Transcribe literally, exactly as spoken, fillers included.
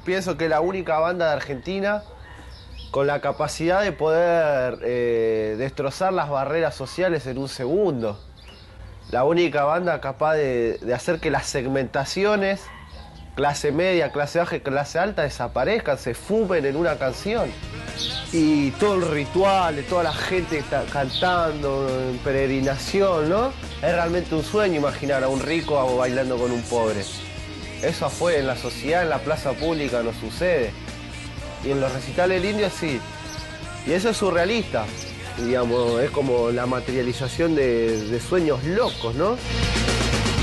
pienso que es la única banda de Argentina con la capacidad de poder eh, destrozar las barreras sociales en un segundo. La única banda capaz de, de hacer que las segmentaciones, clase media, clase baja y clase alta, desaparezcan, se fumen en una canción. Y todo el ritual de toda la gente que está cantando en peregrinación, ¿no? Es realmente un sueño imaginar a un rico bailando con un pobre. Eso afuera, en la sociedad, en la plaza pública, no sucede. Y en los recitales del Indio sí. Y eso es surrealista. Digamos, es como la materialización de, de sueños locos, ¿no?